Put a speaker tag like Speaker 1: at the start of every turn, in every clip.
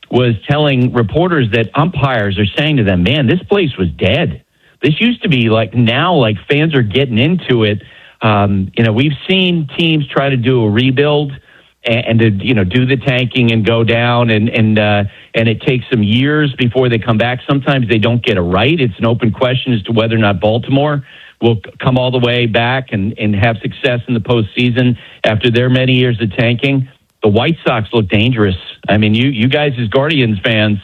Speaker 1: was telling reporters that umpires are saying to them, man, this place was dead. This used to be like now, like fans are getting into it. We've seen teams try to do a rebuild and to, do the tanking and go down and it takes some years before they come back. Sometimes they don't get it right. It's an open question as to whether or not Baltimore will come all the way back and have success in the postseason after their many years of tanking. The White Sox look dangerous. I mean, you guys as Guardians fans,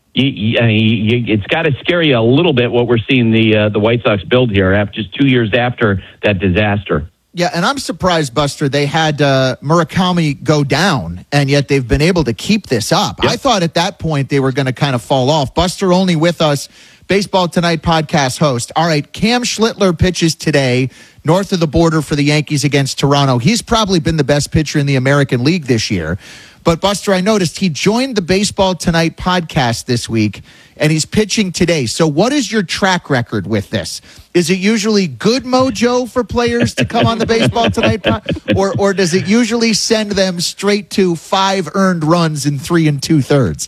Speaker 1: it's got to scare you a little bit what we're seeing the White Sox build here after just 2 years after that disaster.
Speaker 2: Yeah, and I'm surprised, Buster, they had Murakami go down, and yet they've been able to keep this up. Yep. I thought at that point they were going to kind of fall off. Buster Olney with us, Baseball Tonight podcast host. All right, Cam Schlittler pitches today north of the border for the Yankees against Toronto. He's probably been the best pitcher in the American League this year. But, Buster, I noticed he joined the Baseball Tonight podcast this week, and he's pitching today. So what is your track record with this? Is it usually good mojo for players to come on the Baseball Tonight podcast, or does it usually send them straight to 5 earned runs in 3 2/3?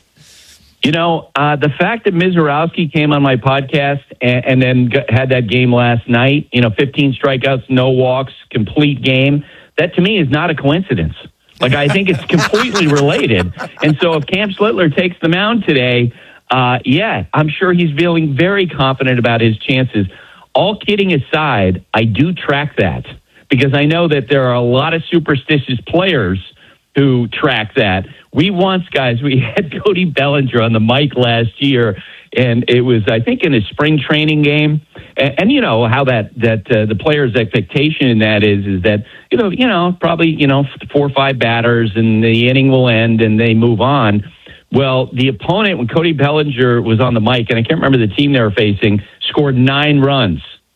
Speaker 1: The fact that Mizorowski came on my podcast and then had that game last night, 15 strikeouts, no walks, complete game, that to me is not a coincidence. Like, I think it's completely related. And so if Cam Schlittler takes the mound today, I'm sure he's feeling very confident about his chances. All kidding aside, I do track that because I know that there are a lot of superstitious players who track that. We had Cody Bellinger on the mic last year, and it was, I think, in a spring training game. And you know how that the player's expectation in that is that, probably, 4 or 5 batters and the inning will end and they move on. Well, the opponent, when Cody Bellinger was on the mic, and I can't remember the team they were facing, scored 9 runs.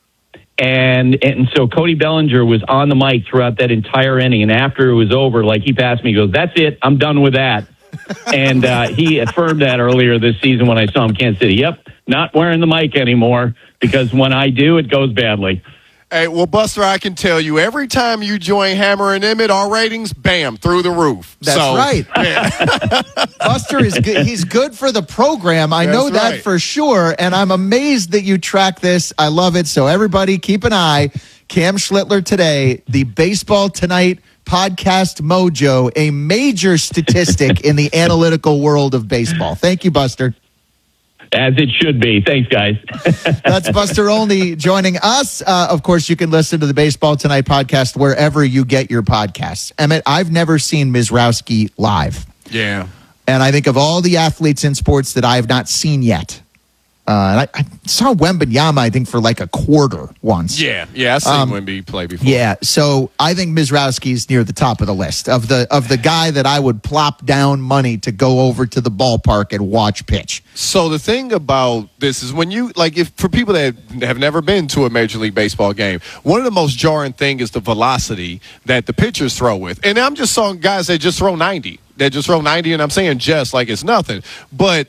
Speaker 1: And so Cody Bellinger was on the mic throughout that entire inning. And after it was over, like, he passed me, he goes, "That's it. I'm done with that." And he affirmed that earlier this season when I saw him in Kansas City. Yep, not wearing the mic anymore because when I do, it goes badly.
Speaker 3: Hey, well, Buster, I can tell you, every time you join Hammer and Emmett, our ratings, bam, through the roof.
Speaker 2: That's right. Yeah. Buster is good. He's good for the program. I know that for sure, and I'm amazed that you track this. I love it. So everybody keep an eye. Cam Schlittler today, the Baseball Tonight podcast mojo, a major statistic in the analytical world of baseball. Thank you, Buster.
Speaker 1: As it should be. Thanks, guys.
Speaker 2: That's Buster Olney joining us. Of course, you can listen to the Baseball Tonight podcast wherever you get your podcasts. Emmett, I've never seen Mizorowski live.
Speaker 3: Yeah.
Speaker 2: And I think of all the athletes in sports that I have not seen yet. I saw Wembanyama, I think, for like a quarter once.
Speaker 3: Yeah, I've seen Wemby play before.
Speaker 2: Yeah, so I think Mizorowski's near the top of the list of the guy that I would plop down money to go over to the ballpark and watch pitch.
Speaker 3: So the thing about this is when you, like, if for people that have never been to a Major League Baseball game, one of the most jarring thing is the velocity that the pitchers throw with. And I'm just seeing guys that just throw 90. And I'm saying just like it's nothing. But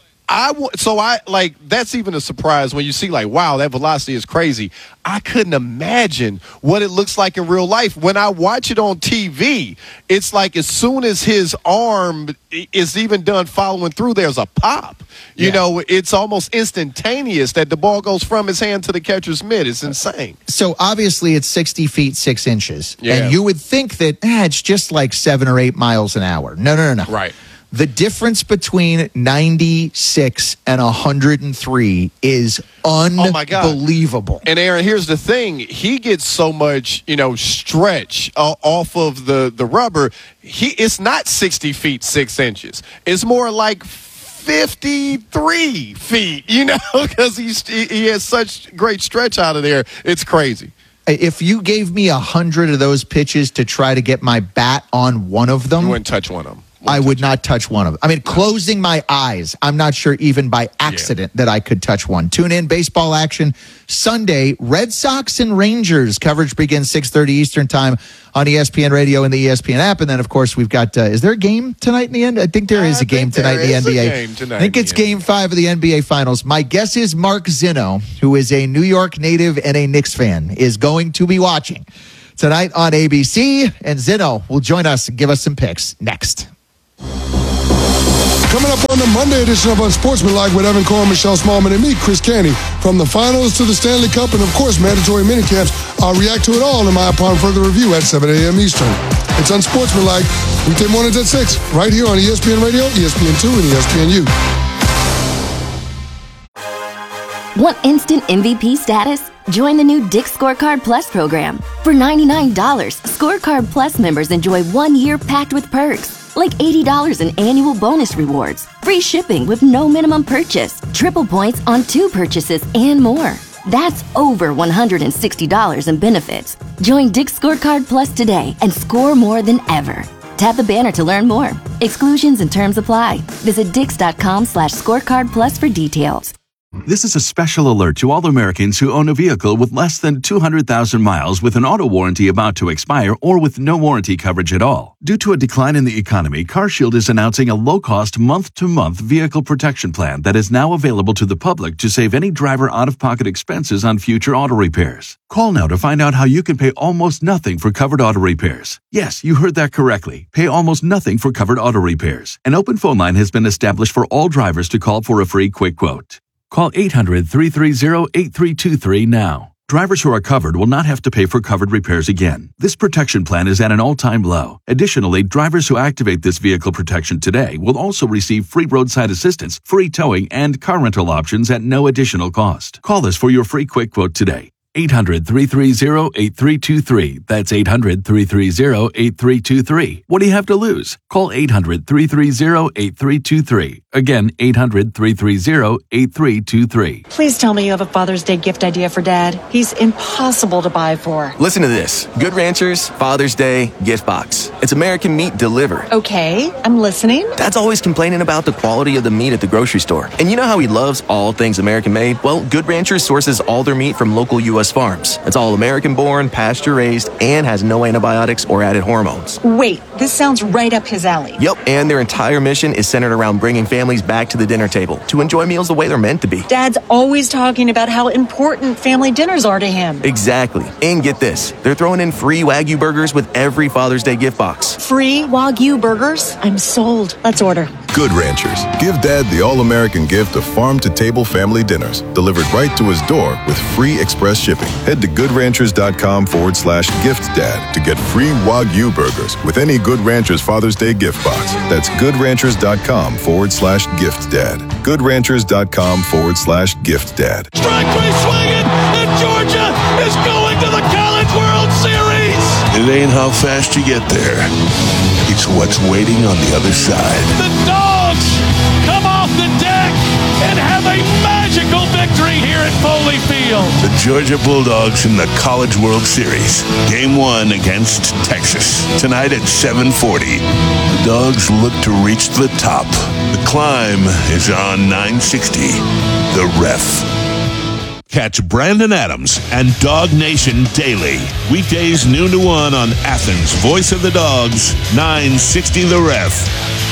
Speaker 3: that's even a surprise when you see, like, wow, that velocity is crazy. I couldn't imagine what it looks like in real life. When I watch it on TV, it's like as soon as his arm is even done following through, there's a pop. You know, it's almost instantaneous that the ball goes from his hand to the catcher's mitt. It's insane.
Speaker 2: So obviously it's 60 feet, 6 inches.
Speaker 3: Yeah.
Speaker 2: And you would think that it's just like 7 or 8 miles an hour. No.
Speaker 3: Right.
Speaker 2: The difference between 96 and 103 is unbelievable.
Speaker 3: And Aaron, here's the thing. He gets so much, stretch off of the rubber. It's not 60 feet, 6 inches. It's more like 53 feet, because he has such great stretch out of there. It's crazy.
Speaker 2: If you gave me 100 of those pitches to try to get my bat on one of them,
Speaker 3: you wouldn't touch one of them.
Speaker 2: I would not touch one of them. I mean, closing my eyes, I'm not sure even by accident that I could touch one. Tune in, baseball action Sunday, Red Sox and Rangers. Coverage begins 6:30 Eastern time on ESPN Radio and the ESPN app. And then, of course, we've got, is there a game tonight in the end? I think there is a game tonight in the NBA. I think it's Game 5 of the NBA Finals. My guess is Mark Zinno, who is a New York native and a Knicks fan, is going to be watching tonight on ABC. And Zinno will join us and give us some picks next.
Speaker 4: Coming up on the Monday edition of Unsportsmanlike with Evan Cohen, Michelle Smallman, and me, Chris Canty. From the finals to the Stanley Cup and, of course, mandatory minicamps, I'll react to it all in my Upon Further Review at 7 a.m. Eastern. It's Unsportsmanlike, weekday mornings at 6, right here on ESPN Radio, ESPN2, and ESPNU.
Speaker 5: Want instant MVP status? Join the new Dick's Scorecard Plus program. For $99, Scorecard Plus members enjoy 1 year packed with perks, like $80 in annual bonus rewards, free shipping with no minimum purchase, triple points on 2 purchases, and more. That's over $160 in benefits. Join Dick's Scorecard Plus today and score more than ever. Tap the banner to learn more. Exclusions and terms apply. Visit dix.com/scorecard plus for details.
Speaker 6: This is a special alert to all Americans who own a vehicle with less than 200,000 miles with an auto warranty about to expire or with no warranty coverage at all. Due to a decline in the economy, CarShield is announcing a low-cost month-to-month vehicle protection plan that is now available to the public to save any driver out-of-pocket expenses on future auto repairs. Call now to find out how you can pay almost nothing for covered auto repairs. Yes, you heard that correctly. Pay almost nothing for covered auto repairs. An open phone line has been established for all drivers to call for a free quick quote. Call 800-330-8323 now. Drivers who are covered will not have to pay for covered repairs again. This protection plan is at an all-time low. Additionally, drivers who activate this vehicle protection today will also receive free roadside assistance, free towing, and car rental options at no additional cost. Call us for your free quick quote today. 800-330-8323. That's 800-330-8323. What do you have to lose? Call 800-330-8323. Again, 800-330-8323.
Speaker 7: Please tell me you have a Father's Day gift idea for Dad. He's impossible to buy for.
Speaker 8: Listen to this. Good Ranchers, Father's Day, gift box. It's American meat delivered.
Speaker 7: Okay, I'm listening.
Speaker 8: Dad's always complaining about the quality of the meat at the grocery store. And you know how he loves all things American made? Well, Good Ranchers sources all their meat from local U.S. farms. It's all American-born, pasture-raised, and has no antibiotics or added hormones.
Speaker 7: Wait, this sounds right up his alley.
Speaker 8: Yep, and their entire mission is centered around bringing families back to the dinner table to enjoy meals the way they're meant to be.
Speaker 7: Dad's always talking about how important family dinners are to him.
Speaker 8: Exactly. And get this, they're throwing in free Wagyu burgers with every Father's Day gift box.
Speaker 7: Free Wagyu burgers? I'm sold. Let's order.
Speaker 9: Good Ranchers. Give Dad the all-American gift of farm-to-table family dinners delivered right to his door with free express shipping. Head to goodranchers.com/giftdad to get free Wagyu burgers with any Good Ranchers Father's Day gift box. That's goodranchers.com/giftdad. goodranchers.com/giftdad.
Speaker 10: Strike three swinging, and Georgia is going to the College World Series.
Speaker 11: It ain't how fast you get there. It's what's waiting on the other side.
Speaker 10: The Dogs come off the deck and have a magical victory here at Foley Field.
Speaker 11: The Georgia Bulldogs in the College World Series. Game 1 against Texas. Tonight at 7:40. The Dogs look to reach the top. The climb is on 960. The Ref. Catch Brandon Adams and Dog Nation daily. Weekdays noon to 1 on Athens' Voice of the Dogs, 960 The Ref.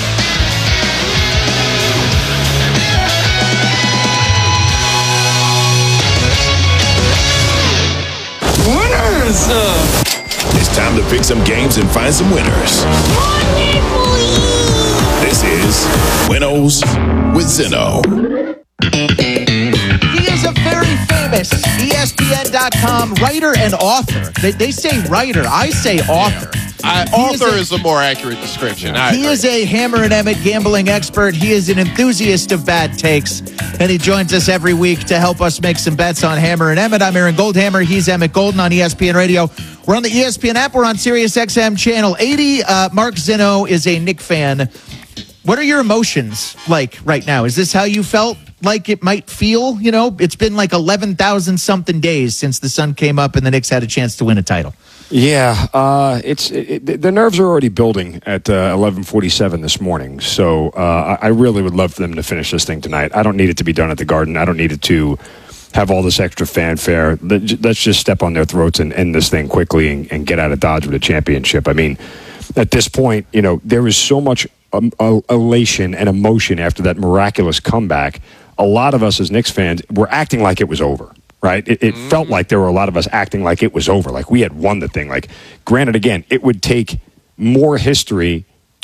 Speaker 10: Winners!
Speaker 12: It's time to pick some games and find some winners. This is Winnows with Zinno.
Speaker 2: He is a very famous ESPN.com writer and author. They say writer. I say author.
Speaker 3: Author is a more accurate description.
Speaker 2: He is a Hammer and Emmett gambling expert. He is an enthusiast of bad takes, and he joins us every week to help us make some bets on Hammer and Emmett. I'm Aaron Goldhammer. He's Emmett Golden on ESPN Radio. We're on the ESPN app. We're on Sirius XM Channel 80. Mark Zinno is a Knick fan. What are your emotions like right now? Is this how you felt like it might feel? You know, it's been like 11,000-something days since the sun came up and the Knicks had a chance to win a title.
Speaker 13: Yeah, the nerves are already building at 11:47 this morning. So I really would love for them to finish this thing tonight. I don't need it to be done at the Garden. I don't need it to have all this extra fanfare. Let's just step on their throats and end this thing quickly and get out of Dodge with a championship. I mean, at this point, you know, there is so much elation and emotion after that miraculous comeback. A lot of us as Knicks fans were acting like it was over. Right? It felt like there were a lot of us acting like it was over, like we had won the thing. Like, granted, again, it would take more history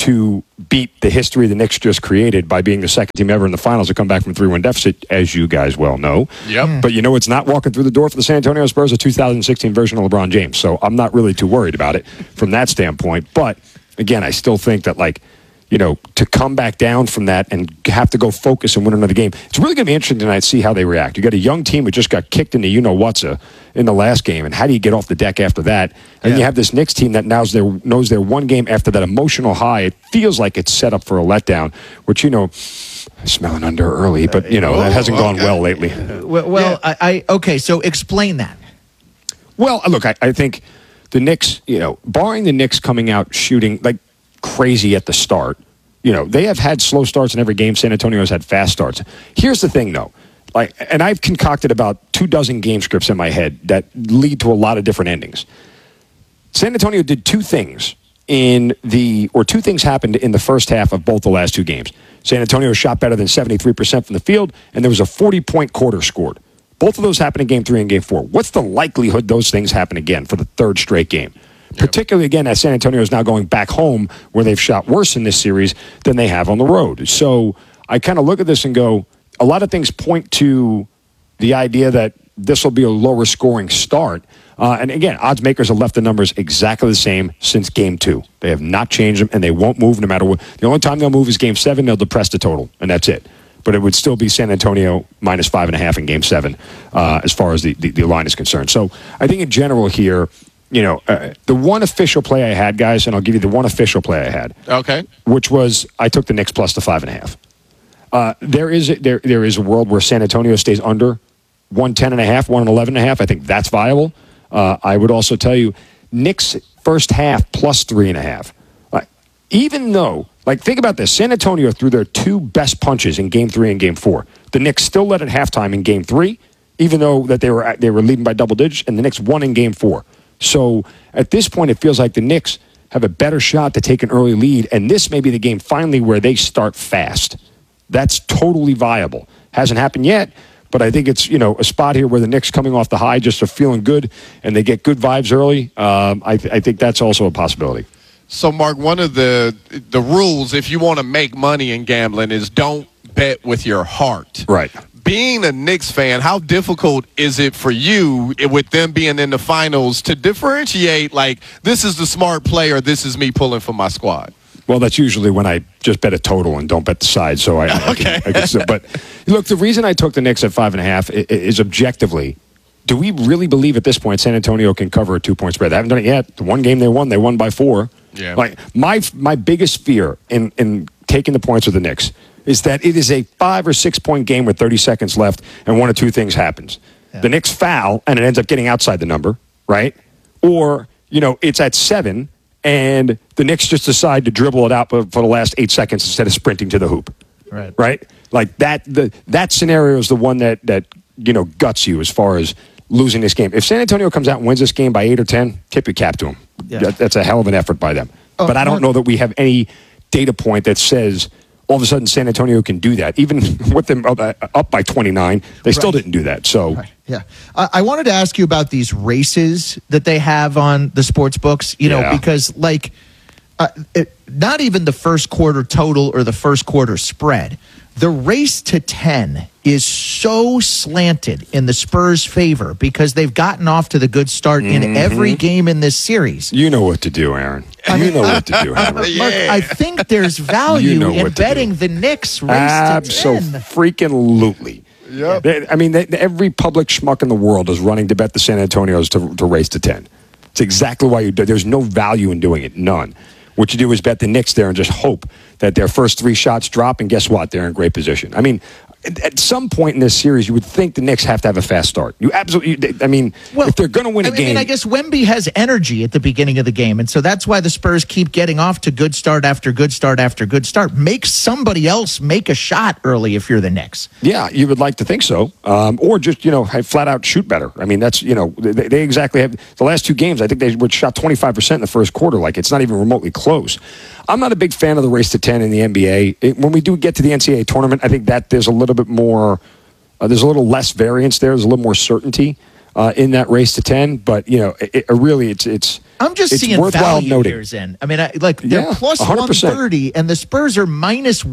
Speaker 13: to beat the history the Knicks just created by being the second team ever in the finals to come back from 3-1 deficit, as you guys well know.
Speaker 3: Yep.
Speaker 13: But it's not walking through the door for the San Antonio Spurs, a 2016 version of LeBron James. So I'm not really too worried about it from that standpoint. But, again, I still think that, to come back down from that and have to go focus and win another game, it's really going to be interesting tonight to see how they react. You got a young team who just got kicked into you-know-what's in the last game, and how do you get off the deck after that? And you have this Knicks team that knows their one game after that emotional high. It feels like it's set up for a letdown, which, smelling under early, but, that hasn't gone well lately.
Speaker 2: Okay, so explain that.
Speaker 13: Well, look, I think the Knicks, barring the Knicks coming out shooting like crazy at the start, they have had slow starts in every game. San Antonio's had fast starts. Here's the thing, though. And I've concocted about 24 game scripts in my head that lead to a lot of different endings. San Antonio did two things two things happened in the first half of both the last two games. San Antonio shot better than 73% from the field, and there was a 40-point quarter scored. Both of those happened in Game 3 and Game 4. What's the likelihood those things happen again for the third straight game? Particularly, again, as San Antonio is now going back home where they've shot worse in this series than they have on the road. So I kind of look at this and go, a lot of things point to the idea that this will be a lower scoring start. And again, odds makers have left the numbers exactly the same since Game 2. They have not changed them, and they won't move no matter what. The only time they'll move is Game 7. They'll depress the total, and that's it. But it would still be San Antonio minus 5.5 in Game 7 as far as the line is concerned. So I think in general here, the one official play I had, guys, and I'll give you the one official play I had.
Speaker 3: Okay.
Speaker 13: Which was I took the Knicks plus the 5.5. There is a world where San Antonio stays under 110.5, 111.5. I think that's viable. I would also tell you Knicks first half plus 3.5. Even though, think about this, San Antonio threw their two best punches in Game 3 and Game 4. The Knicks still led at halftime in Game 3, even though that they were leading by double digits, and the Knicks won in Game 4. So at this point, it feels like the Knicks have a better shot to take an early lead, and this may be the game finally where they start fast. That's totally viable. Hasn't happened yet, but I think it's a spot here where the Knicks coming off the high just are feeling good, and they get good vibes early. I think that's also a possibility.
Speaker 3: So, Mark, one of the rules if you want to make money in gambling is don't bet with your heart.
Speaker 13: Right.
Speaker 3: Being a Knicks fan, how difficult is it for you with them being in the finals to differentiate, this is the smart play or this is me pulling for my squad?
Speaker 13: Well, that's usually when I just bet a total and don't bet the side. So but look, the reason I took the Knicks at 5.5 is objectively, do we really believe at this point San Antonio can cover a 2-point spread? They haven't done it yet. The one game they won by 4. Yeah. My biggest fear in taking the points with the Knicks is that it is a 5 or 6 point game with 30 seconds left and one of two things happens. Yeah. The Knicks foul and it ends up getting outside the number, right? Or, it's at 7 and the Knicks just decide to dribble it out for the last 8 seconds instead of sprinting to the hoop. Right? That scenario is the one that guts you as far as losing this game. If San Antonio comes out and wins this game by 8 or 10, tip your cap to them. Yeah. That's a hell of an effort by them. But I don't know that we have any data point that says all of a sudden San Antonio can do that. Even with them up by 29, they still didn't do that. So,
Speaker 2: yeah. I wanted to ask you about these races that they have on the sports books, because not even the first quarter total or the first quarter spread. The race to 10 is so slanted in the Spurs' favor because they've gotten off to the good start in every game in this series.
Speaker 13: You know what to do, Aaron. You know what to do, Aaron.
Speaker 2: Mark, I think there's value in betting the Knicks race to 10.
Speaker 13: Absolutely. Yep. Every public schmuck in the world is running to bet the San Antonios to race to 10. It's exactly why you do. There's no value in doing it. None. What you do is bet the Knicks there and just hope that their first 3 shots drop, and guess what? They're in great position. At some point in this series, you would think the Knicks have to have a fast start. You absolutely, if they're going to win a game.
Speaker 2: I guess Wemby has energy at the beginning of the game, and so that's why the Spurs keep getting off to good start after good start after good start. Make somebody else make a shot early if you're the Knicks.
Speaker 13: Yeah, you would like to think so. Or just, flat out shoot better. That's, they exactly have, the last 2 games, I think they shot 25% in the first quarter. It's not even remotely close. I'm not a big fan of the race to 10 in the NBA. When we do get to the NCAA tournament, I think that there's a little bit more, there's a little less variance there. There's a little more certainty in that race to 10. But, it's
Speaker 2: I'm just
Speaker 13: it's
Speaker 2: seeing
Speaker 13: worthwhile
Speaker 2: value
Speaker 13: noting.
Speaker 2: here, Zen. I mean, they're plus
Speaker 13: 100%.
Speaker 2: 130, and the Spurs are minus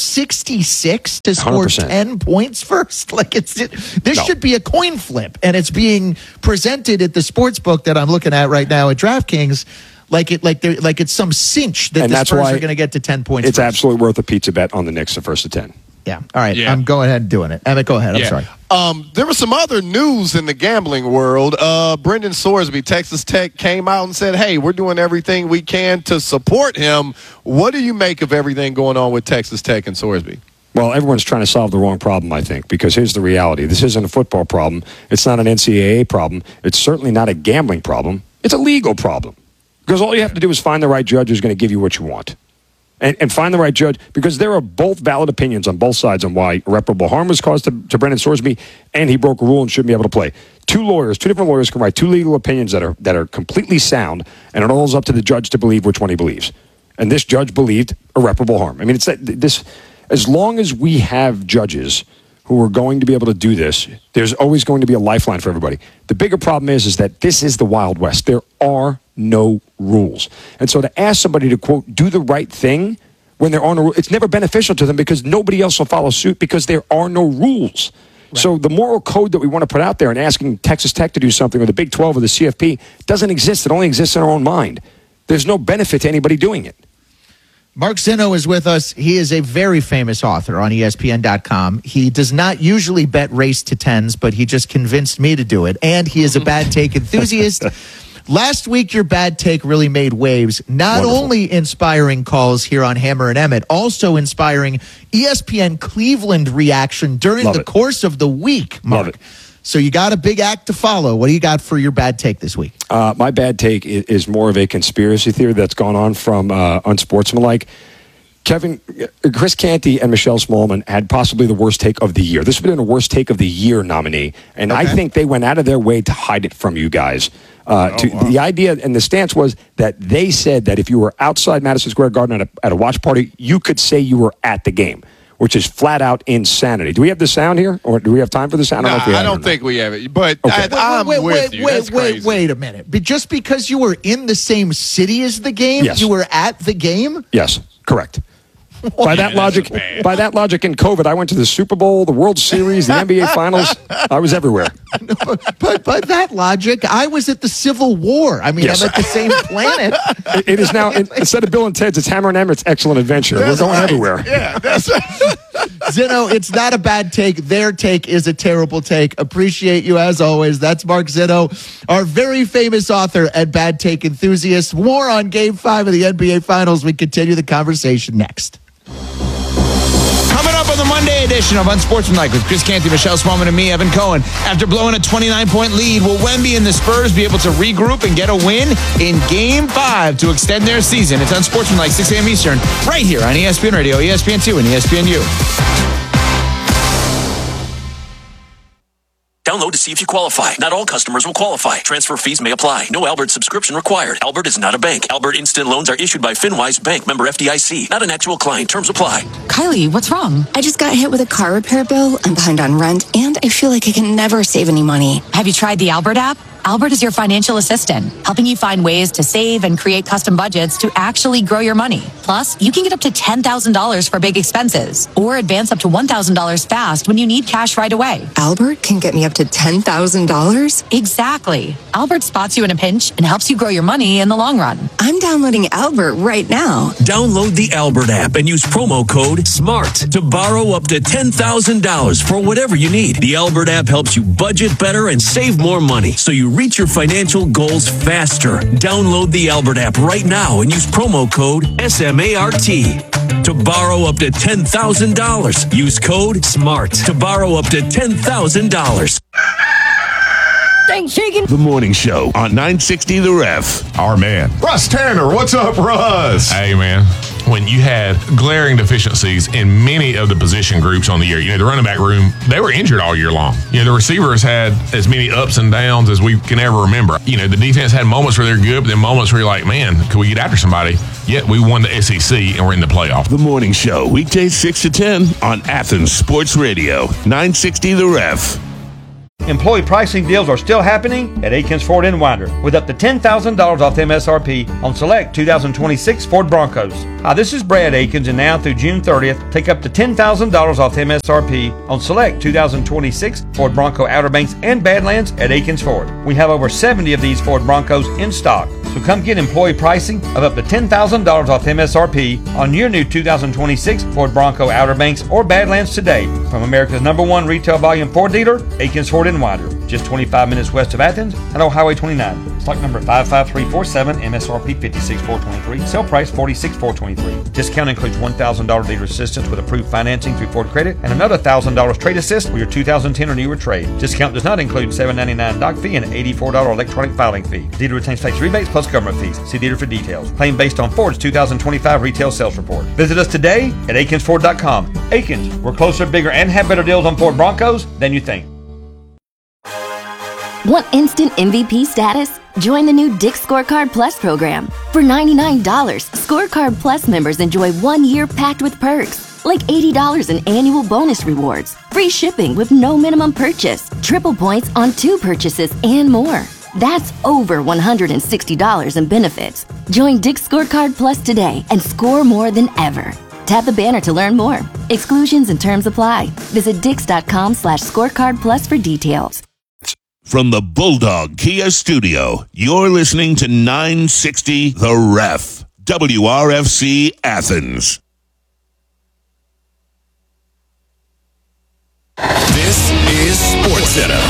Speaker 2: 166 to score
Speaker 13: 100%.
Speaker 2: 10 points first. Like this should be a coin flip, and it's being presented at the sports book that I'm looking at right now at DraftKings. Like it's some cinch that the Spurs are going to get to 10 points.
Speaker 13: It's absolutely worth a pizza bet on the Knicks the first to 10.
Speaker 2: Yeah. All right. I'm going ahead and doing it. Emmett, go ahead. I'm sorry.
Speaker 3: There was some other news in the gambling world. Brendan Sorsby, Texas Tech, came out and said, hey, we're doing everything we can to support him. What do you make of everything going on with Texas Tech and Sorsby?
Speaker 13: Well, everyone's trying to solve the wrong problem, I think, because here's the reality. This isn't a football problem. It's not an NCAA problem. It's certainly not a gambling problem. It's a legal problem. Because all you have to do is find the right judge who's going to give you what you want. And find the right judge, because there are both valid opinions on both sides on why irreparable harm was caused to Brendan Sorsby, and he broke a rule and shouldn't be able to play. Two different lawyers can write two legal opinions that are completely sound, and it all is up to the judge to believe which one he believes. And this judge believed irreparable harm. I mean, as long as we have judges who are going to be able to do this, there's always going to be a lifeline for everybody. The bigger problem is that this is the Wild West. There are no rules. And so to ask somebody to, quote, do the right thing when there are no rules, it's never beneficial to them because nobody else will follow suit because there are no rules. Right. So the moral code that we want to put out there and asking Texas Tech to do something, or the Big 12 or the CFP, doesn't exist. It only exists in our own mind. There's no benefit to anybody doing it.
Speaker 2: Mark Zinno is with us. He is a very famous author on ESPN.com. He does not usually bet race to tens, but he just convinced me to do it. And he is a bad take enthusiast. Last week, your bad take really made waves, not only inspiring calls here on Hammer and Emmett, also inspiring ESPN Cleveland reaction during the course of the week, Mark.
Speaker 13: Love it.
Speaker 2: So you got a big act to follow. What do you got for your bad take this week?
Speaker 13: My bad take is more of a conspiracy theory that's gone on from Unsportsmanlike. Chris Canty and Michelle Smallman had possibly the worst take of the year. This would have been a worst take of the year nominee, and I think they went out of their way to hide it from you guys. The idea and the stance was that they said that if you were outside Madison Square Garden at a watch party, you could say you were at the game, which is flat out insanity. Do we have the sound here, or do we have time for the sound?
Speaker 3: I don't think we have it, but I'm with you.
Speaker 2: Wait a minute. But just because you were in the same city as the game, you were at the game?
Speaker 13: Yes, correct. By that logic, in COVID, I went to the Super Bowl, the World Series, the NBA Finals. I was everywhere.
Speaker 2: But by that logic, I was at the Civil War. I mean, I'm at the same planet.
Speaker 13: It is now, instead of Bill and Ted's, it's Hammer and Emmett's Excellent Adventure. We're going everywhere.
Speaker 3: Yeah, that's right.
Speaker 2: Zinno, it's not a bad take. Their take is a terrible take. Appreciate you as always. That's Mark Zinno, our very famous author and bad take enthusiast. More on Game 5 of the NBA Finals. We continue the conversation next.
Speaker 14: Coming up on the Monday edition of Unsportsmanlike with Chris Canty, Michelle Smallman, and me, Evan Cohen. After blowing a 29-point lead, will Wemby and the Spurs be able to regroup and get a win in Game 5 to extend their season? It's Unsportsmanlike, 6 a.m. Eastern, right here on ESPN Radio, ESPN2, and ESPNU.
Speaker 15: Download to see if you qualify. Not all customers will qualify. Transfer fees may apply. No Albert subscription required. Albert is not a bank. Albert Instant Loans are issued by FinWise Bank, member FDIC. Not an actual client. Terms apply.
Speaker 16: Kylie, what's wrong? I just got hit with a car repair bill. I'm behind on rent, and I feel like I can never save any money.
Speaker 17: Have you tried the Albert app? Albert is your financial assistant, helping you find ways to save and create custom budgets to actually grow your money. Plus, you can get up to $10,000 for big expenses or advance up to $1,000 fast when you need cash right away.
Speaker 16: Albert can get me up to $10,000?
Speaker 17: Exactly. Albert spots you in a pinch and helps you grow your money in the long run.
Speaker 16: I'm downloading Albert right now.
Speaker 15: Download the Albert app and use promo code SMART to borrow up to $10,000 for whatever you need. The Albert app helps you budget better and save more money, so you reach your financial goals faster. Download the Albert app right now and use promo code SMART to borrow up to $10,000. Use code SMART to borrow up to $10,000.
Speaker 17: Thanks, Shakin'.
Speaker 11: The Morning Show on 960 The Ref.
Speaker 18: Our man, Russ Tanner. What's up, Russ?
Speaker 19: Hey, man. When you had glaring deficiencies in many of the position groups on the year, the running back room, they were injured all year long. The receivers had as many ups and downs as we can ever remember. The defense had moments where they're good, but then moments where you're like, man, could we get after somebody? Yet we won the SEC and we're in the playoff.
Speaker 11: The Morning Show, weekdays 6 to 10 on Athens Sports Radio, 960 The Ref.
Speaker 20: Employee pricing deals are still happening at Aikens Ford in Winder, with up to $10,000 off MSRP on select 2026 Ford Broncos. Hi, this is Brad Aikens, and now through June 30th, take up to $10,000 off MSRP on select 2026 Ford Bronco Outer Banks and Badlands at Aikens Ford. We have over 70 of these Ford Broncos in stock, so come get employee pricing of up to $10,000 off MSRP on your new 2026 Ford Bronco Outer Banks or Badlands today from America's #1 retail volume Ford dealer, Aikens Ford in Winder, just 25 minutes west of Athens and on Highway 29. Stock number 55347, MSRP 56423, sale price 46423. Discount includes $1,000 dealer assistance with approved financing through Ford Credit and another $1,000 trade assist for your 2010 or newer trade. Discount does not include $7.99 doc fee and $84 electronic filing fee. Dealer retains tax rebates plus government fees. See dealer for details. Claim based on Ford's 2025 retail sales report. Visit us today at AikensFord.com. Aikens, we're closer, bigger, and have better deals on Ford Broncos than you think.
Speaker 5: Want instant MVP status? Join the new Dick's Scorecard Plus program. For $99, Scorecard Plus members enjoy 1 year packed with perks, like $80 in annual bonus rewards, free shipping with no minimum purchase, triple points on 2 purchases, and more. That's over $160 in benefits. Join Dick's Scorecard Plus today and score more than ever. Tap the banner to learn more. Exclusions and terms apply. Visit dix.com/scorecardplus for details.
Speaker 11: From the Bulldog Kia Studio, you're listening to 960 The Ref, WRFC Athens.
Speaker 12: This is SportsCenter.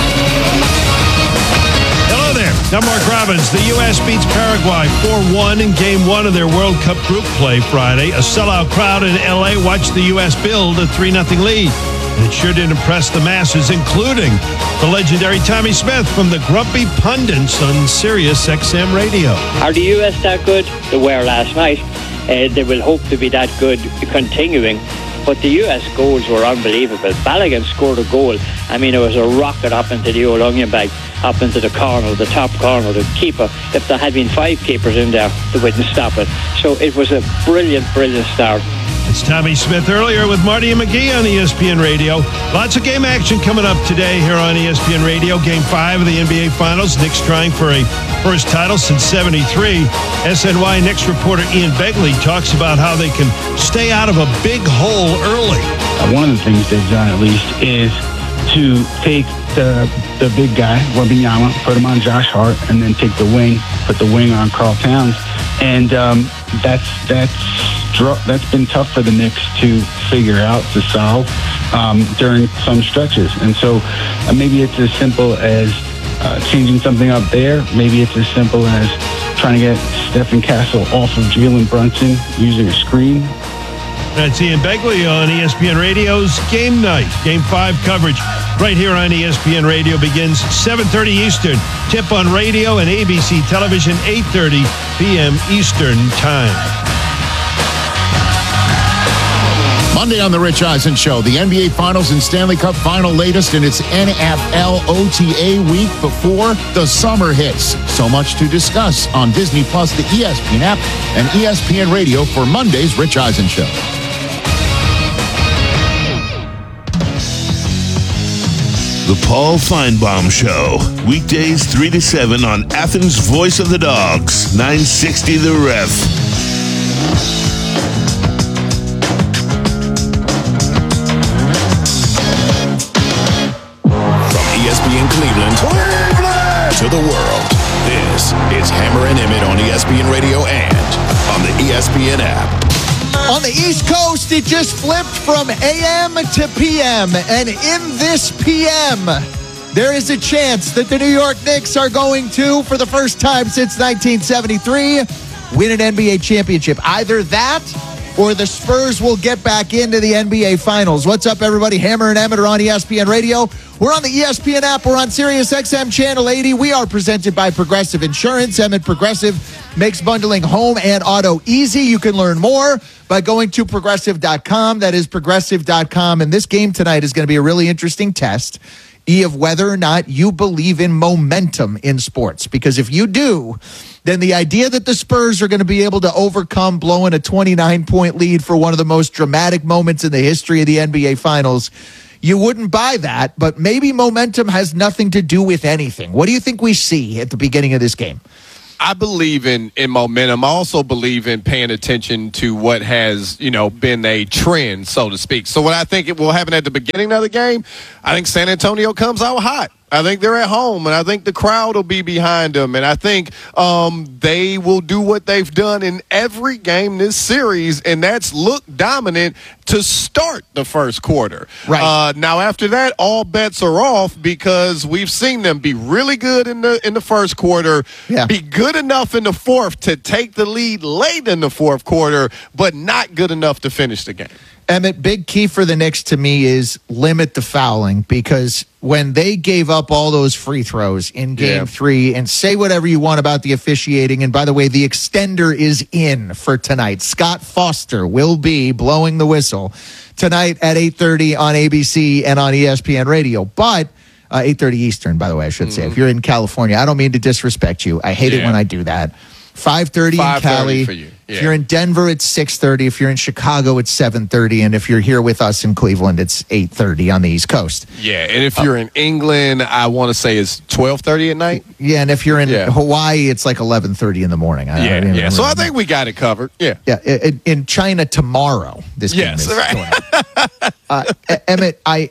Speaker 10: Hello there. I'm Mark Robbins. The U.S. beats Paraguay 4-1 in Game 1 of their World Cup group play Friday. A sellout crowd in L.A. watched the U.S. build a 3-0 lead. And it sure did impress the masses, including the legendary Tommy Smith from the Grumpy Pundits on Sirius XM Radio.
Speaker 21: Are the U.S. that good? They were last night. They will hope to be that good continuing. But the U.S. goals were unbelievable. Balogun scored a goal. I mean, it was a rocket up into the old onion bag, up into the corner, the top corner. The keeper, if there had been 5 keepers in there, they wouldn't stop it. So it was a brilliant, brilliant start.
Speaker 10: It's Tommy Smith earlier with Marty and McGee on ESPN Radio. Lots of game action coming up today here on ESPN Radio. Game 5 of the NBA Finals. Knicks trying for a first title since '73. SNY Knicks reporter Ian Begley talks about how they can stay out of a big hole early.
Speaker 22: One of the things they've done, at least, is to take the big guy, Wembanyama, put him on Josh Hart, and then take the wing, put the wing on Karl Towns. And that's been tough for the Knicks to figure out, to solve during some stretches. And so maybe it's as simple as changing something up there. Maybe it's as simple as trying to get Stephen Castle off of Jalen Brunson using a screen.
Speaker 10: That's Ian Begley on ESPN Radio's Game Night. Game 5 coverage right here on ESPN Radio begins 7:30 Eastern. Tip on radio and ABC Television, 8:30 p.m. Eastern Time.
Speaker 23: Monday on The Rich Eisen Show, the NBA Finals and Stanley Cup Final latest in its NFL OTA week before the summer hits. So much to discuss on Disney Plus, the ESPN app, and ESPN Radio for Monday's Rich Eisen Show.
Speaker 11: The Paul Feinbaum Show, weekdays 3 to 7 on Athens' Voice of the Dogs, 960 The Ref.
Speaker 12: ESPN Cleveland to the world. This is Hammer and Emmett on ESPN Radio and on the ESPN app.
Speaker 2: On the East Coast, it just flipped from AM to PM. And in this PM, there is a chance that the New York Knicks are going to, for the first time since 1973, win an NBA championship. Either that or the Spurs will get back into the NBA Finals. What's up, everybody? Hammer and Emmett are on ESPN Radio. We're on the ESPN app. We're on Sirius XM Channel 80. We are presented by Progressive Insurance. Emmett, Progressive makes bundling home and auto easy. You can learn more by going to Progressive.com. That is Progressive.com. And this game tonight is going to be a really interesting test, of whether or not you believe in momentum in sports. Because if you do, then the idea that the Spurs are going to be able to overcome blowing a 29-point lead for one of the most dramatic moments in the history of the NBA Finals, you wouldn't buy that, but maybe momentum has nothing to do with anything. What do you think we see at the beginning of this game?
Speaker 3: I believe in momentum. I also believe in paying attention to what has, been a trend, so to speak. So what I think it will happen at the beginning of the game, I think San Antonio comes out hot. I think they're at home, and I think the crowd will be behind them. And I think they will do what they've done in every game this series, and that's look dominant to start the first quarter.
Speaker 2: Right.
Speaker 3: Now, after that, all bets are off because we've seen them be really good in the first quarter, be good enough in the fourth to take the lead late in the fourth quarter, but not good enough to finish the game.
Speaker 2: Emmett, big key for the Knicks to me is limit the fouling, because when they gave up all those free throws in game 3, and say whatever you want about the officiating, and by the way, the extender is in for tonight. Scott Foster will be blowing the whistle tonight at 8:30 on ABC and on ESPN Radio. But 8:30 Eastern, by the way, I should say. If you're in California, I don't mean to disrespect you. I hate it when I do that. 5:30 in Cali.
Speaker 3: For you. Yeah.
Speaker 2: If you're in Denver, it's 6:30. If you're in Chicago, it's 7:30. And if you're here with us in Cleveland, it's 8:30 on the East Coast.
Speaker 3: Yeah, and if you're in England, I want to say it's 12:30 at night.
Speaker 2: Yeah, and if you're in Hawaii, it's like 11:30 in the morning.
Speaker 3: So I think we got it covered. Yeah.
Speaker 2: Yeah, in China tomorrow, this game is going on. Emmett, I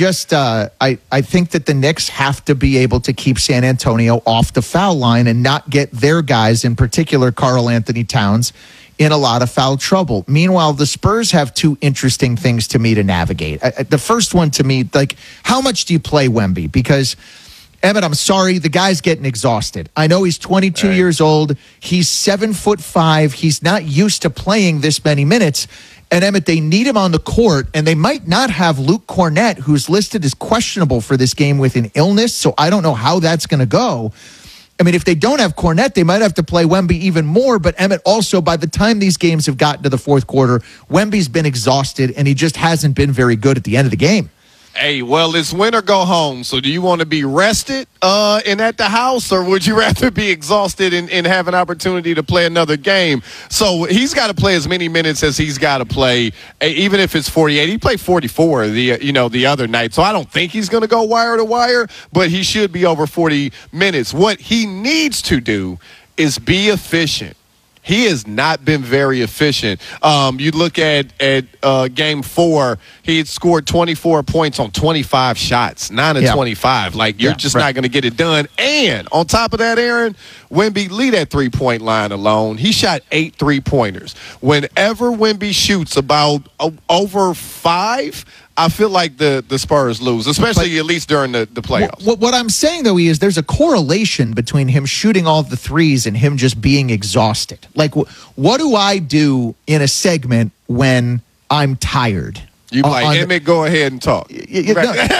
Speaker 2: think that the Knicks have to be able to keep San Antonio off the foul line and not get their guys, in particular Karl Anthony Towns, in a lot of foul trouble. Meanwhile, the Spurs have two interesting things to me to navigate. The first one to me, like, how much do you play Wemby? Because, Emmett, I'm sorry, the guy's getting exhausted. I know he's 22 years old. He's 7'5". He's not used to playing this many minutes. And, Emmett, they need him on the court, and they might not have Luke Cornett, who's listed as questionable for this game with an illness, so I don't know how that's going to go. I mean, if they don't have Cornett, they might have to play Wemby even more. But, Emmett, also, by the time these games have gotten to the fourth quarter, Wemby's been exhausted, and he just hasn't been very good at the end of the game.
Speaker 3: Hey, well, it's win or go home. So do you want to be rested and at the house, or would you rather be exhausted and have an opportunity to play another game? So he's got to play as many minutes as he's got to play, even if it's 48. He played 44 the other night. So I don't think he's going to go wire to wire, but he should be over 40 minutes. What he needs to do is be efficient. He has not been very efficient. You look at Game 4, he had scored 24 points on 25 shots, 9 of 25. Like, you're just not going to get it done. And on top of that, Aaron, Wemby lead that three-point line alone. He shot 8 3-pointers. Whenever Wemby shoots about over 5, I feel like the Spurs lose, especially at least during the playoffs.
Speaker 2: What I'm saying, though, is there's a correlation between him shooting all the threes and him just being exhausted. Like, what do I do in a segment when I'm tired?
Speaker 3: You like, Emmett, go ahead and talk.
Speaker 2: Either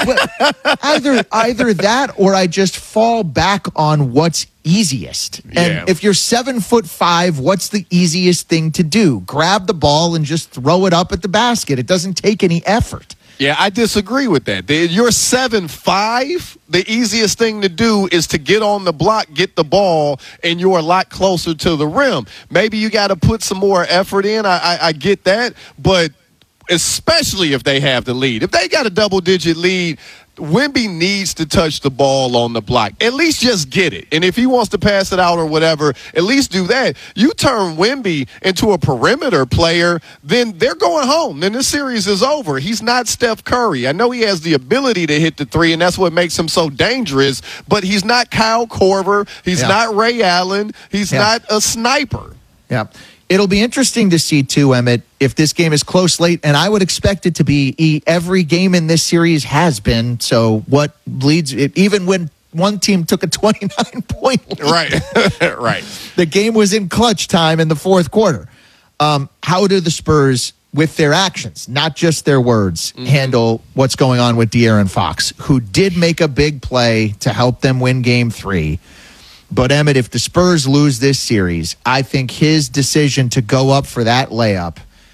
Speaker 2: that, or I just fall back on what's easiest. And if you're 7'5", what's the easiest thing to do? Grab the ball and just throw it up at the basket. It doesn't take any effort.
Speaker 3: Yeah, I disagree with that. You're 7'5". The easiest thing to do is to get on the block, get the ball, and you're a lot closer to the rim. Maybe you got to put some more effort in. I get that, but especially if they have the lead. If they got a double-digit lead, Wemby needs to touch the ball on the block. At least just get it. And if he wants to pass it out or whatever, at least do that. You turn Wemby into a perimeter player, then they're going home. Then this series is over. He's not Steph Curry. I know he has the ability to hit the three, and that's what makes him so dangerous, but he's not Kyle Korver. He's not Ray Allen. He's not a sniper.
Speaker 2: Yeah. It'll be interesting to see, too, Emmett, if this game is close late, and I would expect it to be. Every game in this series has been. So what leads, even when one team took a 29-point lead.
Speaker 3: Right, right.
Speaker 2: The game was in clutch time in the fourth quarter. How do the Spurs, with their actions, not just their words, handle what's going on with De'Aaron Fox, who did make a big play to help them win Game 3? But, Emmett, if the Spurs lose this series, I think his decision to go up for that layup,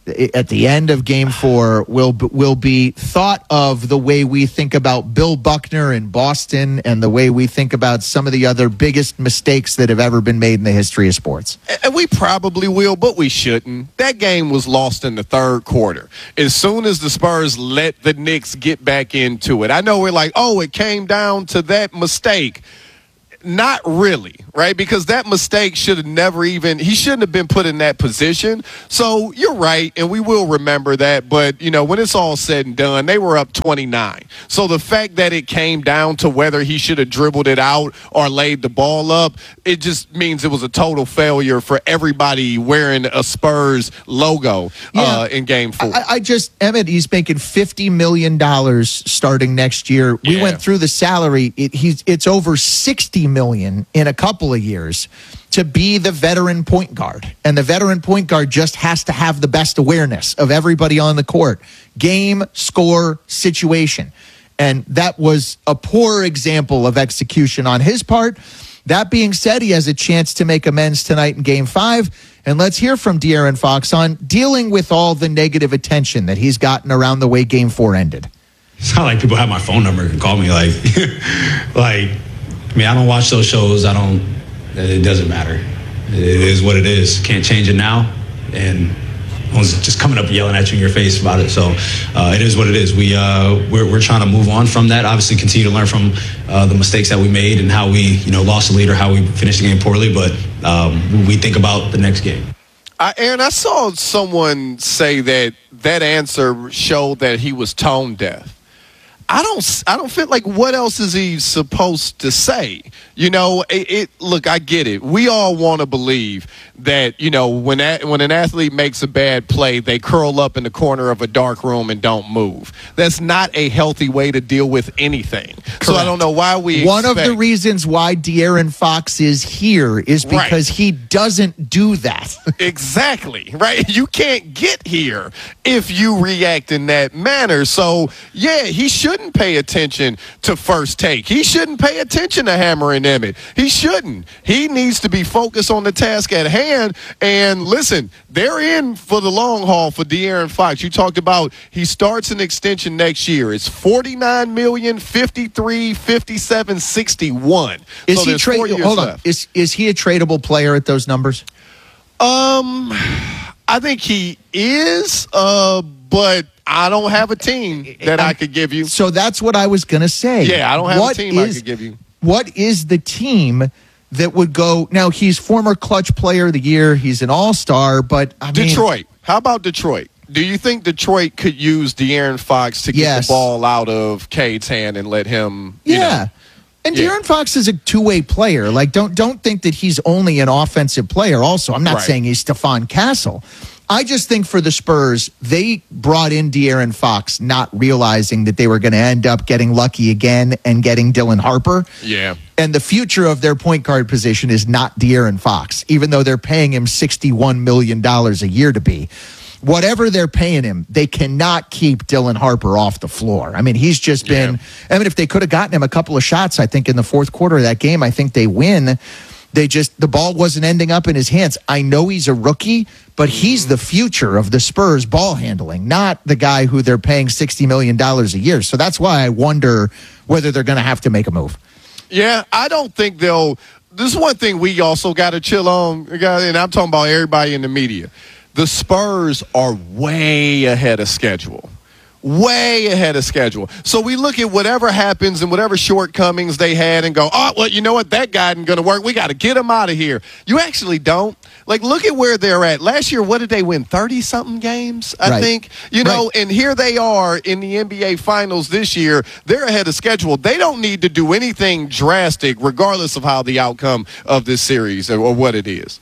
Speaker 2: at the end of Game 4 will be thought of the way we think about Bill Buckner in Boston and the way we think about some of the other biggest mistakes that have ever been made in the history of sports.
Speaker 3: And we probably will, but we shouldn't. That game was lost in the third quarter. As soon as the Spurs let the Knicks get back into it. I know we're like, oh, it came down to that mistake. Not really, right? Because that mistake should have never even, he shouldn't have been put in that position. So you're right, and we will remember that. But, you know, when it's all said and done, they were up 29. So the fact that it came down to whether he should have dribbled it out or laid the ball up, it just means it was a total failure for everybody wearing a Spurs logo in Game 4.
Speaker 2: I just, Emmett, he's making $50 million starting next year. We went through the salary. It's over $60 million in a couple of years to be the veteran point guard. And the veteran point guard just has to have the best awareness of everybody on the court. Game, score, situation. And that was a poor example of execution on his part. That being said, he has a chance to make amends tonight in Game 5. And let's hear from De'Aaron Fox on dealing with all the negative attention that he's gotten around the way Game 4 ended.
Speaker 1: It's not like people have my phone number and call me like, I mean, I don't watch those shows. It doesn't matter. It is what it is. Can't change it now. And I was just coming up yelling at you in your face about it. So it is what it is. We're trying to move on from that. Obviously, continue to learn from the mistakes that we made and how we, lost the lead or how we finished the game poorly. But we think about the next game.
Speaker 3: Aaron, I saw someone say that answer showed that he was tone deaf. I don't feel like what else is he supposed to say? Look, I get it. We all want to believe that, when an athlete makes a bad play, they curl up in the corner of a dark room and don't move. That's not a healthy way to deal with anything. Correct. So I don't know why
Speaker 2: One of the reasons why De'Aaron Fox is here is because he doesn't do that.
Speaker 3: Exactly, right? You can't get here if you react in that manner. So, yeah, he shouldn't pay attention to First Take. He shouldn't pay attention to Hammer and Emmett. He shouldn't. He needs to be focused on the task at hand. And listen, they're in for the long haul for De'Aaron Fox. You talked about he starts an extension next year. It's $49 million, 53, 57, 61.
Speaker 2: Is he hold on. Is he a tradable player at those numbers?
Speaker 3: I think he is, but I don't have a team that I could give you.
Speaker 2: So that's what I was going to say.
Speaker 3: Yeah, I don't have a team I could give you.
Speaker 2: What is the team that would go? Now, he's former clutch player of the year. He's an all-star, but I mean,
Speaker 3: Detroit. How about Detroit? Do you think Detroit could use De'Aaron Fox to get the ball out of Cade's hand and let him,
Speaker 2: And De'Aaron Fox is a two-way player. Like, don't think that he's only an offensive player also. I'm not saying he's Stephon Castle. I just think for the Spurs, they brought in De'Aaron Fox not realizing that they were going to end up getting lucky again and getting Dylan Harper.
Speaker 3: Yeah.
Speaker 2: And the future of their point guard position is not De'Aaron Fox, even though they're paying him $61 million a year to be. Whatever they're paying him, they cannot keep Dylan Harper off the floor. I mean, he's just been – I mean, if they could have gotten him a couple of shots, I think, in the fourth quarter of that game, I think they win. The ball wasn't ending up in his hands. I know he's a rookie, but he's the future of the Spurs ball handling, not the guy who they're paying $60 million a year. So that's why I wonder whether they're going to have to make a move.
Speaker 3: Yeah, I don't think they'll – this is one thing we also got to chill on, and I'm talking about everybody in the media. The Spurs are way ahead of schedule. Way ahead of schedule. So we look at whatever happens and whatever shortcomings they had and go, oh, well, you know what? That guy isn't going to work. We got to get him out of here. You actually don't. Like, look at where they're at. Last year, what did they win? 30-something games, I think. And here they are in the NBA Finals this year. They're ahead of schedule. They don't need to do anything drastic, regardless of how the outcome of this series or what it is.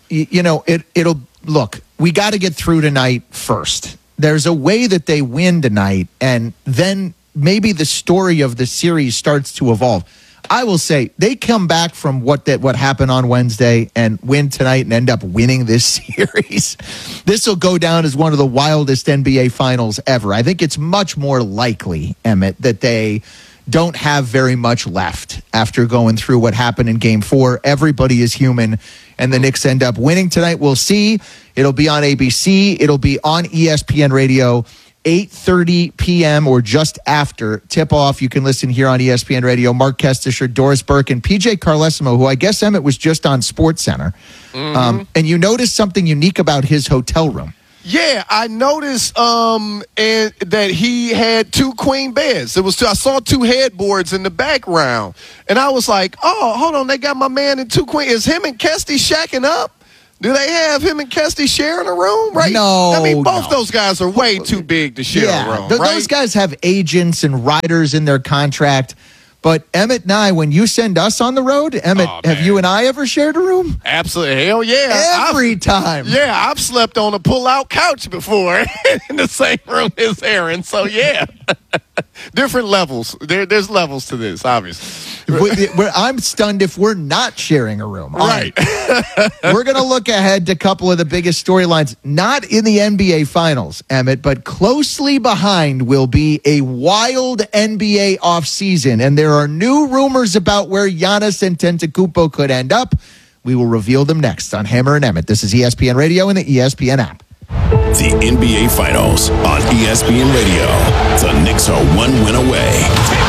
Speaker 2: It'll look, we got to get through tonight first. There's a way that they win tonight, and then maybe the story of the series starts to evolve. I will say they come back from what happened on Wednesday and win tonight and end up winning this series. This will go down as one of the wildest NBA finals ever. I think it's much more likely, Emmett, that they don't have very much left after going through what happened in Game 4. Everybody is human, and the Knicks end up winning tonight. We'll see. It'll be on ABC. It'll be on ESPN Radio, 8:30 p.m. or just after tip-off. You can listen here on ESPN Radio. Mark Kestisher, Doris Burke, and PJ Carlesimo, who I guess Emmett was just on SportsCenter. And you noticed something unique about his hotel room.
Speaker 3: Yeah, I noticed and that he had 2 queen beds. I saw 2 headboards in the background, and I was like, "Oh, hold on, they got my man in 2 queen. Is him and Kesty shacking up? Do they have him and Kesty sharing a room? Right?
Speaker 2: No,
Speaker 3: I mean, both those guys are way too big to share a room. Right?
Speaker 2: Those guys have agents and riders in their contract. But Emmett and I, when you send us on the road, Emmett, have you and I ever shared a room?
Speaker 3: Absolutely. Hell yeah.
Speaker 2: Every time.
Speaker 3: Yeah, I've slept on a pull-out couch before in the same room as Aaron. So, yeah. Different levels. There's leviously to this, obviously.
Speaker 2: I'm stunned if we're not sharing a room.
Speaker 3: Right.
Speaker 2: We're going to look ahead to a couple of the biggest storylines, not in the NBA Finals, Emmett, but closely behind will be a wild NBA offseason. And there are new rumors about where Giannis Antetokounmpo could end up. We will reveal them next on Hammer and Emmett. This is ESPN Radio and the ESPN app.
Speaker 12: The NBA Finals on ESPN Radio. The Knicks are 1 win away.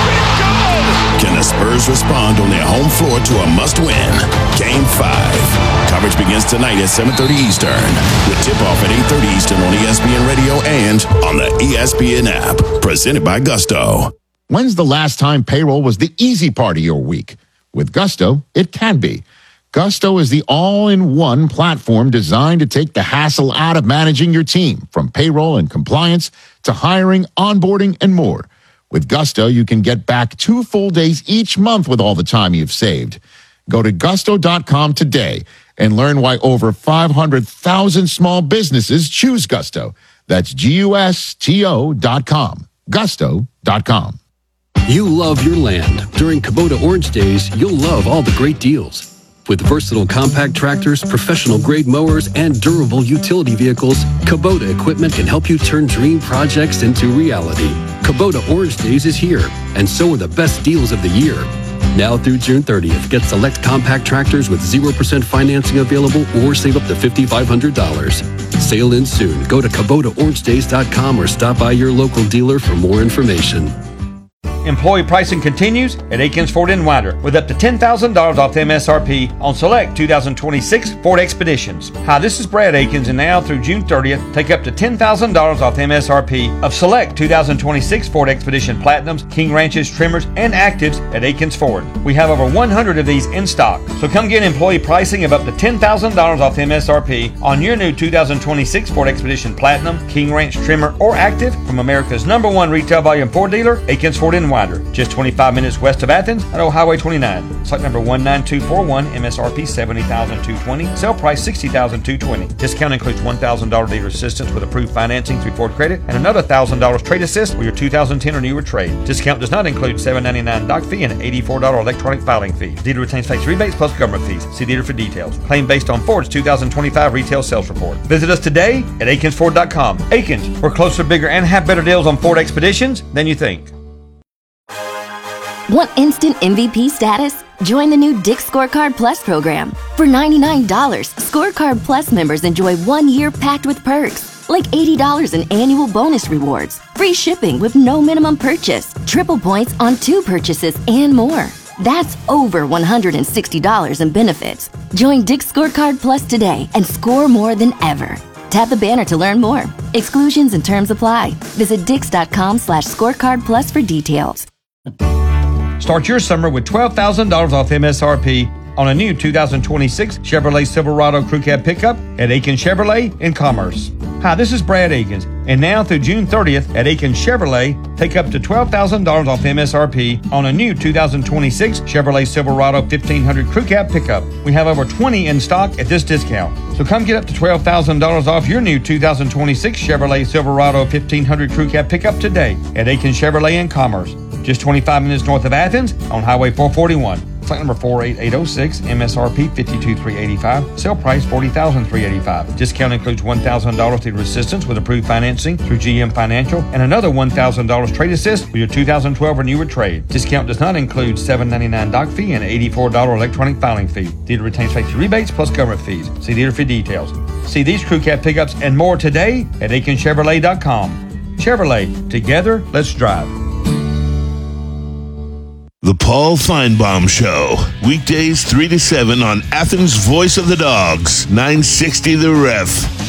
Speaker 12: Can the Spurs respond on their home floor to a must-win? Game 5. Coverage begins tonight at 7:30 Eastern. With tip-off at 8:30 Eastern on ESPN Radio and on the ESPN app. Presented by Gusto.
Speaker 23: When's the last time payroll was the easy part of your week? With Gusto, it can be. Gusto is the all-in-one platform designed to take the hassle out of managing your team, from payroll and compliance to hiring, onboarding, and more. With Gusto, you can get back 2 full days each month with all the time you've saved. Go to gusto.com today and learn why over 500,000 small businesses choose Gusto. That's GUSTO.com. Gusto.com.
Speaker 4: You love your land. During Kubota Orange Days, you'll love all the great deals. With versatile compact tractors, professional-grade mowers, and durable utility vehicles, Kubota equipment can help you turn dream projects into reality. Kubota Orange Days is here, and so are the best deals of the year. Now through June 30th, get select compact tractors with 0% financing available or save up to $5,500. Sale ends soon. Go to KubotaOrangeDays.com or stop by your local dealer for more information.
Speaker 20: Employee pricing continues at Akins Ford in Winder with up to $10,000 off the MSRP on select 2026 Ford Expeditions. Hi, this is Brad Akins, and now through June 30th, take up to $10,000 off the MSRP of select 2026 Ford Expedition Platinums, King Ranches, Trimmers, and Actives at Akins Ford. We have over 100 of these in stock, so come get employee pricing of up to $10,000 off the MSRP on your new 2026 Ford Expedition Platinum, King Ranch, Trimmer, or Active from America's #1 retail volume Ford dealer, Akins Ford in Winder, just 25 minutes west of Athens on Old Highway 29. Site number 19241, MSRP $70,220, sale price $60,220. Discount includes $1,000 dealer assistance with approved financing through Ford Credit and another $1,000 trade assist with your 2010 or newer trade. Discount does not include $7.99 doc fee and $84 electronic filing fee. Dealer retains tax rebates plus government fees. See dealer for details. Claim based on Ford's 2025 retail sales report. Visit us today at AkinsFord.com. Akins, we're closer, bigger, and have better deals on Ford Expeditions than you think.
Speaker 5: Want instant MVP status? Join the new Dick's Scorecard Plus program. For $99, Scorecard Plus members enjoy 1 year packed with perks, like $80 in annual bonus rewards, free shipping with no minimum purchase, triple points on 2 purchases, and more. That's over $160 in benefits. Join Dick's Scorecard Plus today and score more than ever. Tap the banner to learn more. Exclusions and terms apply. Visit Dix.com/scorecard plus for details.
Speaker 20: Start your summer with $12,000 off MSRP on a new 2026 Chevrolet Silverado Crew Cab pickup at Akins Chevrolet in Commerce. Hi, this is Brad Akins, and now through June 30th at Akins Chevrolet, take up to $12,000 off MSRP on a new 2026 Chevrolet Silverado 1500 Crew Cab pickup. We have over 20 in stock at this discount, so come get up to $12,000 off your new 2026 Chevrolet Silverado 1500 Crew Cab pickup today at Akins Chevrolet in Commerce. Just 25 minutes north of Athens on Highway 441. claim number 48806, MSRP $52,385, sale price $40,385. Discount includes $1,000 through assistance with approved financing through GM Financial and another $1,000 trade assist with your 2012 or newer trade. Discount does not include $7.99 doc fee and $84 electronic filing fee. Dealer retains factory rebates plus government fees. See dealer for details. See these crew cab pickups and more today at AikenChevrolet.com. Chevrolet, together, let's drive.
Speaker 11: The Paul Feinbaum Show. Weekdays 3 to 7 on Athens' Voice of the Dogs, 960 The Ref.